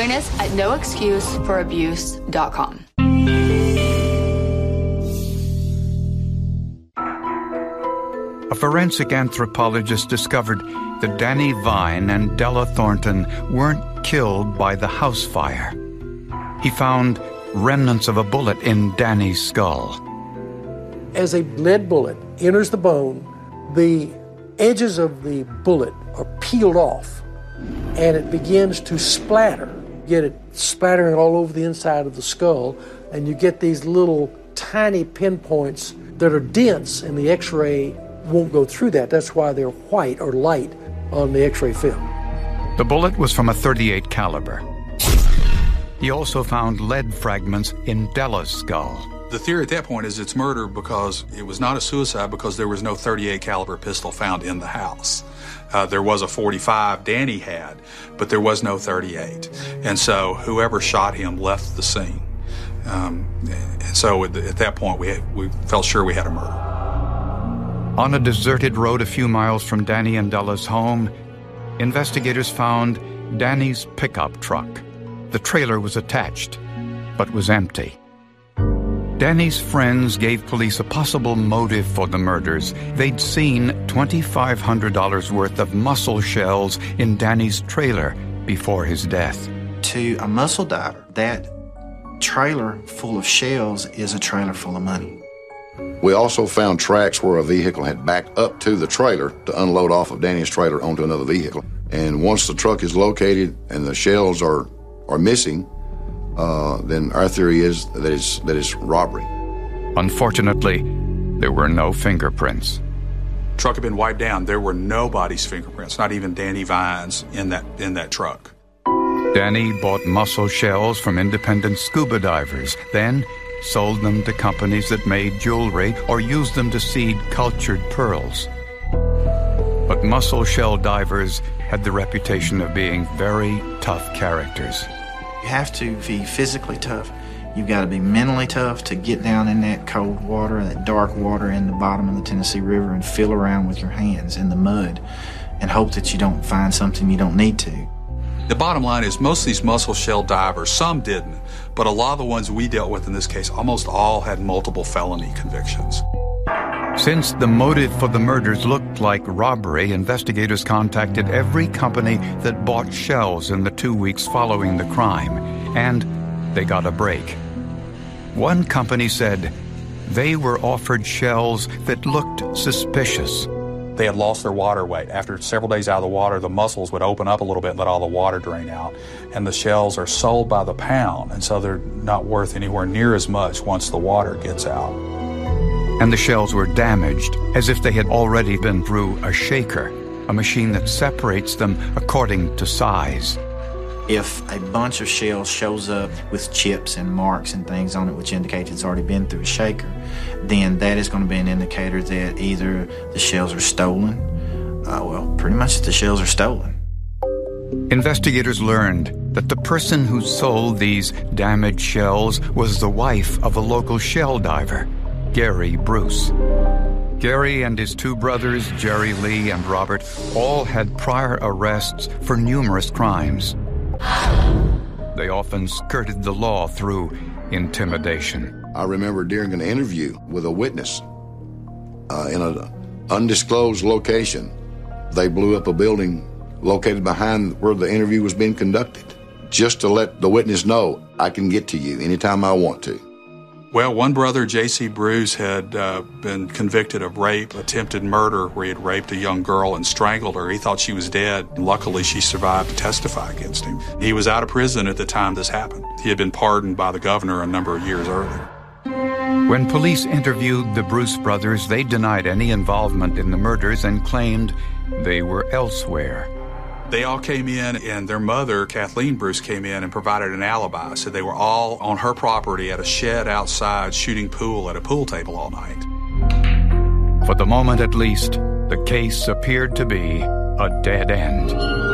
Join us at noexcuseforabuse.com. A forensic anthropologist discovered that Danny Vine and Della Thornton weren't killed by the house fire. He found remnants of a bullet in Danny's skull. As a lead bullet enters the bone, the edges of the bullet are peeled off, and it begins to splatter. You get it splattering all over the inside of the skull, and you get these little tiny pinpoints that are dense, and the X-ray won't go through that. That's why they're white or light on the X-ray film. The bullet was from a .38 caliber. He also found lead fragments in Della's skull. The theory at that point is it's murder because it was not a suicide because there was no .38 caliber pistol found in the house. There was a .45 Danny had, but there was no .38. And so whoever shot him left the scene. And so at that point, we felt sure we had a murder. On a deserted road a few miles from Danny and Della's home, investigators found Danny's pickup truck. The trailer was attached, but was empty. Danny's friends gave police a possible motive for the murders. They'd seen $2,500 worth of mussel shells in Danny's trailer before his death. To a mussel diver, that trailer full of shells is a trailer full of money. We also found tracks where a vehicle had backed up to the trailer to unload off of Danny's trailer onto another vehicle. And once the truck is located and the shells are missing, then our theory is that it's robbery. Unfortunately, there were no fingerprints. The truck had been wiped down. There were nobody's fingerprints, not even Danny Vine's in that truck. Danny bought mussel shells from independent scuba divers, then sold them to companies that made jewelry or used them to seed cultured pearls. But mussel shell divers had the reputation of being very tough characters. You have to be physically tough. You've got to be mentally tough to get down in that cold water, that dark water in the bottom of the Tennessee River and feel around with your hands in the mud and hope that you don't find something you don't need to. The bottom line is most of these mussel shell divers, some didn't, but a lot of the ones we dealt with in this case, almost all had multiple felony convictions. Since the motive for the murders looked like robbery, investigators contacted every company that bought shells in the 2 weeks following the crime, and they got a break. One company said they were offered shells that looked suspicious. They had lost their water weight. After several days out of the water, the mussels would open up a little bit and let all the water drain out. And the shells are sold by the pound, and so they're not worth anywhere near as much once the water gets out. And the shells were damaged, as if they had already been through a shaker, a machine that separates them according to size. If a bunch of shells shows up with chips and marks and things on it, which indicates it's already been through a shaker, then that is going to be an indicator that either the shells are stolen, pretty much the shells are stolen. Investigators learned that the person who sold these damaged shells was the wife of a local shell diver, Gary Bruce. Gary and his two brothers, Jerry Lee and Robert, all had prior arrests for numerous crimes. They often skirted the law through intimidation. I remember during an interview with a witness in an undisclosed location, they blew up a building located behind where the interview was being conducted, just to let the witness know I can get to you anytime I want to. Well, one brother, J.C. Bruce, had been convicted of rape, attempted murder, where he had raped a young girl and strangled her. He thought she was dead. Luckily, she survived to testify against him. He was out of prison at the time this happened. He had been pardoned by the governor a number of years earlier. When police interviewed the Bruce brothers, they denied any involvement in the murders and claimed they were elsewhere. They all came in, and their mother, Kathleen Bruce, came in and provided an alibi. So they were all on her property at a shed outside shooting pool at a pool table all night. For the moment at least, the case appeared to be a dead end.